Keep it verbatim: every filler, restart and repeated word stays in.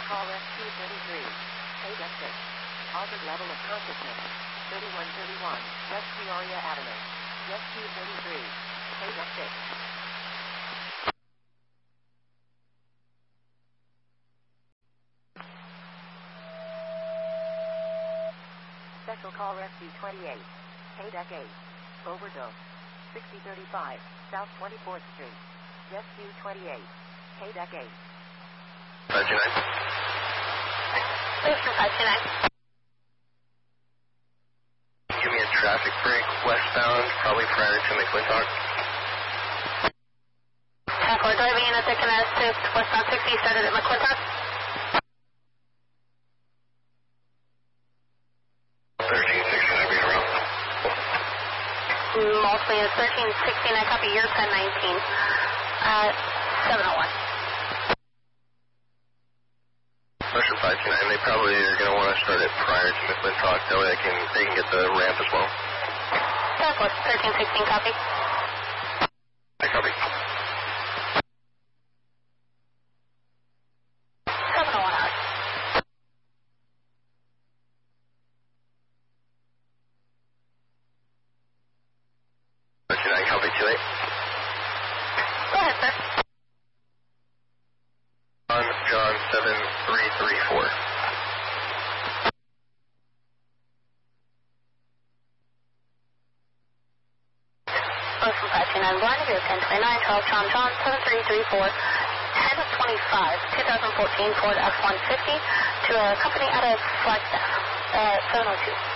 call Rescue thirty-three. K D E C six. Positive level of consciousness. thirty-one thirty-one. Rescue Aria Avenue. Rescue thirty-three. K D E C six. Special call Rescue twenty-eight. K D E C eight. Overdose. sixty thirty-five. South twenty-fourth Street. Rescue twenty-eight. K D E C eight. five two nine. Station five two nine. Give me a traffic break westbound, probably prior to McClintock. Tackler driving in at Second Assist, westbound sixty, started at McClintock. thirteen sixteen, I'll be around. Mostly at thirteen sixteen, I copy your ten nineteen. Uh, seven oh one. Motion five two nine, they probably are going to want to start it prior to McClintock, that way I can, they can get the ramp as well. Southwest thirteen sixteen, copy. I copy. seven oh one hours. Motion nine, copy two eight. Go ahead, sir. On John seven three three four. Motion five two nine, blind of ten twenty-nine, Charles John John seven three three four, ten twenty-five, twenty fourteen Ford F one fifty to a company out of Flagstaff, uh, seven oh two.